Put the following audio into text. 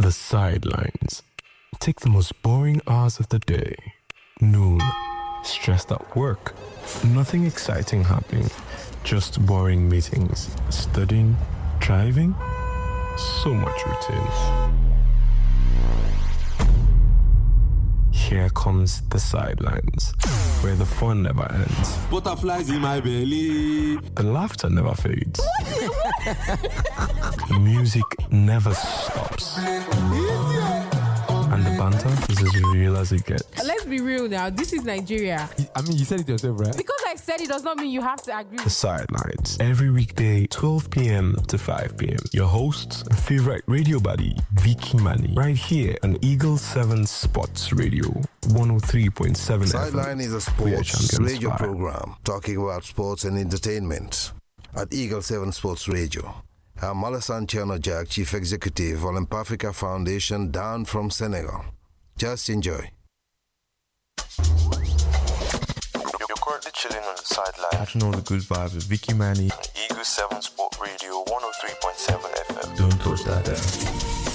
The sidelines. Take the most boring hours of the day. Noon. Stressed at work. Nothing exciting happening. Just boring meetings. Studying. Driving. So much routine. Here comes the sidelines, where the fun never ends. Butterflies in my belly. The laughter never fades. The music never stops. And the banter is as real as it gets. Let's be real now. This is Nigeria. I mean, you said it yourself, right? Because I said it does not mean you have to agree. The sidelines. Every weekday, 12 p.m. to 5 p.m. Your host, favorite radio buddy, Vicky Mani. Right here on Eagle 7 Sports Radio, 103.7 Sideline FM. is a sports radio program talking about sports and entertainment at Eagle 7 Sports Radio. I'm Alassane Thierno Diack, Chief Executive, Olymp Africa Foundation, down from Senegal. Just enjoy. You're currently chilling on the sideline. Catching all the good vibes with Vicky Mani. Eagle 7 Sport Radio 103.7 FM. Don't touch that there.